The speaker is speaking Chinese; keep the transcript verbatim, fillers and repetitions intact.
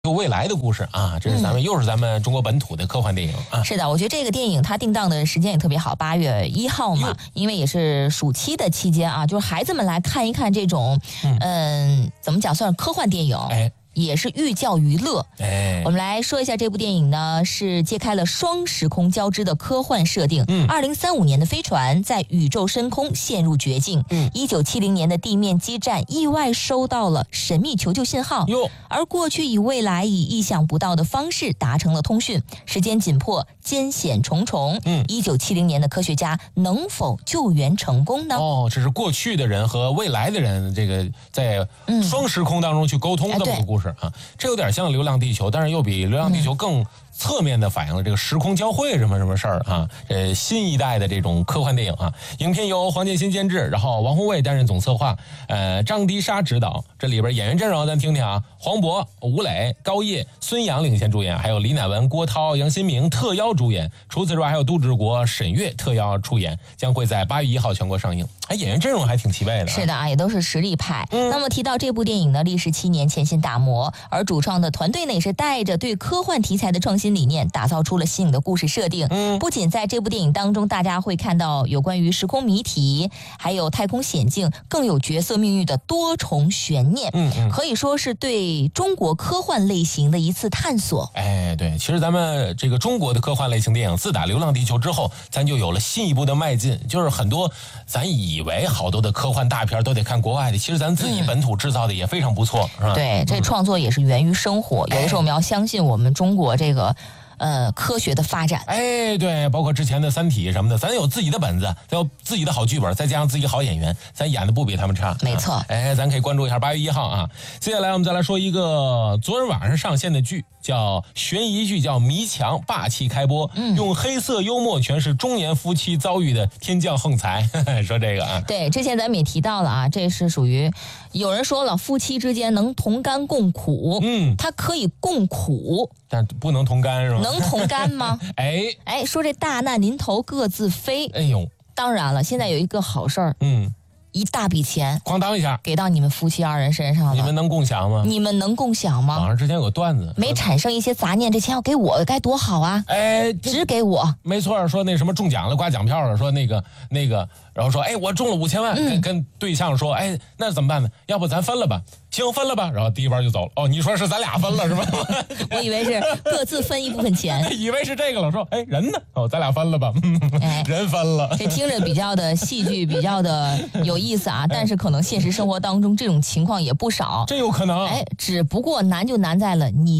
有未来的故事啊，这是咱们、嗯、又是咱们中国本土的科幻电影啊。 是的，我觉得这个电影它定档的时间也特别好，八月一号嘛，因为也是暑期的期间啊，就是孩子们来看一看这种，嗯，呃、怎么讲，算是科幻电影。哎。也是寓教于乐。哎，我们来说一下这部电影呢，是揭开了双时空交织的科幻设定。嗯，二零三五年的飞船在宇宙深空陷入绝境。嗯，一九七零年的地面基站意外收到了神秘求救信号。哟，而过去与未来以意想不到的方式达成了通讯。时间紧迫，艰险重重。嗯，一九七零年的科学家能否救援成功呢？ 哦，这是过去的人和未来的人，这个在双时空当中去沟通这么个故事。嗯啊，这有点像《流浪地球》，但是又比《流浪地球》更侧面的反映了这个时空交汇什么什么事儿啊。呃，新一代的这种科幻电影啊，影片由黄建新监制，然后王宏卫担任总策划，呃，张迪沙执导。这里边演员阵容咱听听啊，黄渤、吴磊、高叶、孙杨领衔主演，还有李乃文、郭涛、杨新明特邀主演。除此之外，还有杜志国、沈月特邀出演，将会在八月一号全国上映。哎，演员阵容还挺齐备的、啊。 是的啊，也都是实力派。嗯、那么提到这部电影呢，历时七年，潜心打磨，而主创的团队呢，也是带着对科幻题材的创新理念，打造出了新颖的故事设定。嗯，不仅在这部电影当中，大家会看到有关于时空谜题，还有太空险境，更有角色命运的多重悬念。嗯嗯，可以说是对中国科幻类型的一次探索。 哎，对，其实咱们这个中国的科幻类型电影，自打《流浪地球》之后，咱就有了进一步的迈进。就是很多咱以为好多的科幻大片都得看国外的，其实咱自己本土制造的也非常不错， 嗯、是吧？对，这创作也是源于生活。嗯、有的时候我们要相信我们中国这个。呃，科学的发展， 哎，对，包括之前的《三体》什么的，咱有自己的本子，咱有自己的好剧本，再加上自己好演员，咱演的不比他们差。 没错， 啊、哎，咱可以关注一下八月一号啊。接下来我们再来说一个昨日晚上上线的剧，叫悬疑剧，叫《迷墙》，霸气开播，嗯、用黑色幽默诠释中年夫妻遭遇的天降横财。说这个啊， 对，之前咱们也提到了啊，这是属于有人说了，夫妻之间能同甘共苦，嗯，他可以共苦， 但不能同甘是吗？ 能同甘吗？ 哎哎，说这大难临头各自飞。 哎呦， 当然了，现在有一个好事儿，嗯，一大笔钱， 哐当一下给到你们夫妻二人身上了。 你们能共享吗？ 你们能共享吗？ 网上之前有个段子， 没产生一些杂念，这钱要给我该多好啊！哎，只给我。 没错，说那什么中奖了，刮奖票了，说那个那个，然后说，哎，我中了五千万，嗯、跟跟对象说，哎，那怎么办呢？要不咱分了吧？行，分了吧，然后第一班就走了。哦，你说是咱俩分了是吧？ 我以为是各自分一部分钱， 以为是这个了。说，哎，人呢？哦，咱俩分了吧？哎、人分了。 这听着比较的戏剧，比较的有意思啊。但是可能现实生活当中这种情况也不少， 这有可能。 哎，只不过难就难在了你。